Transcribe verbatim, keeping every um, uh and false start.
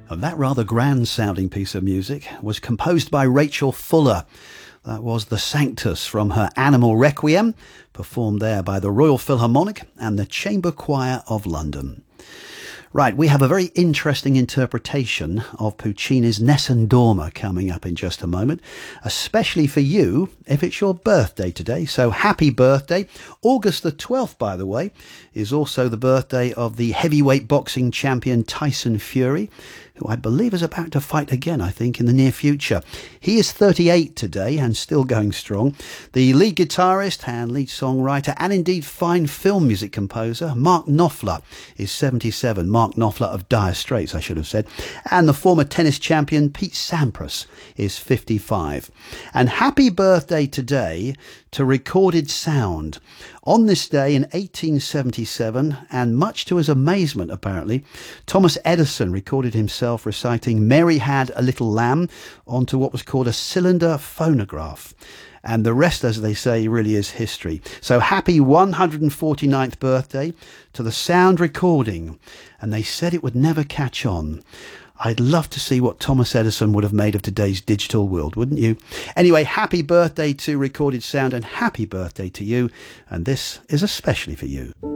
And that rather grand sounding piece of music was composed by Rachel Fuller. That was the Sanctus from her Animal Requiem, performed there by the Royal Philharmonic and the Chamber Choir of London. Right, we have a very interesting interpretation of Puccini's Nessun Dorma coming up in just a moment, especially for you if it's your birthday today. So happy birthday. August the twelfth, by the way, is also the birthday of the heavyweight boxing champion Tyson Fury, who I believe is about to fight again, I think, in the near future. He is thirty-eight today and still going strong. The lead guitarist and lead songwriter and indeed fine film music composer, Mark Knopfler, is seventy-seven. Mark Knopfler of Dire Straits, I should have said. And the former tennis champion, Pete Sampras, is fifty-five. And happy birthday today to Recorded Sound. On this day in eighteen seventy-seven, and much to his amazement apparently, Thomas Edison recorded himself reciting Mary Had a Little Lamb onto what was called a cylinder phonograph. And the rest, as they say, really is history. So happy one hundred forty-ninth birthday to the sound recording. And they said it would never catch on. I'd love to see what Thomas Edison would have made of today's digital world, wouldn't you? Anyway, happy birthday to Recorded Sound and happy birthday to you. And this is especially for you.